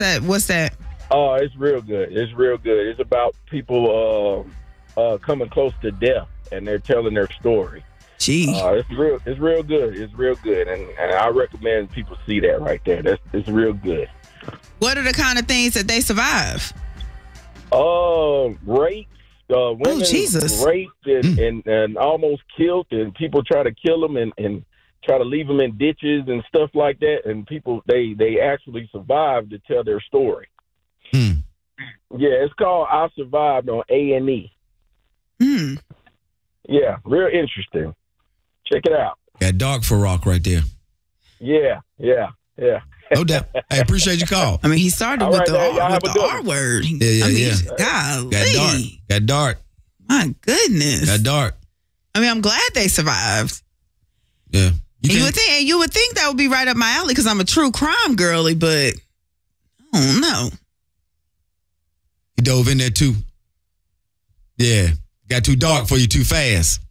What's that? Oh, it's real good. It's real good. It's about people coming close to death, and they're telling their story. Gee. It's real good. It's real good, and I recommend people see that right there. It's real good. What are the kind of things that they survive? Rapes. Women Jesus. raped and almost killed, and people try to kill them and try to leave them in ditches and stuff like that. And people, they actually survive to tell their story. Yeah, it's called I Survived on A&E. Yeah, real interesting. Check it out. Got dark for rock right there. Yeah. No doubt. I appreciate your call. I mean, he started with the R word. Yeah. Golly. Got dark. My goodness. Got dark. I mean, I'm glad they survived. Yeah. You would think that would be right up my alley because I'm a true crime girly, but I don't know. He dove in there too. Yeah. Got too dark for you too fast.